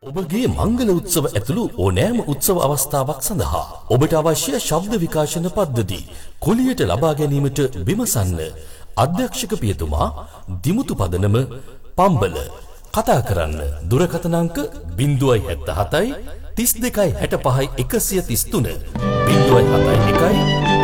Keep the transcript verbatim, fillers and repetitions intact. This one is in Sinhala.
ඔබගේ මංගල උත්සව ඇතුළු ඕනෑම උත්සව අවස්ථාවක් සඳහා ඔබට අවශ්‍ය ශබ්ද විකාශන පද්ධති කුලියට ලබා ගැනීමට විමසන්න. අධ්‍යක්ෂක පියතුමා දිමුතු පදනම පම්බල. කතා කරන්න දුරකථන අංක ज़ीरो सात सात තිස් දෙකයි හැට පහයි එකසිය තිස් තුන ज़ीरो सात सात එකයි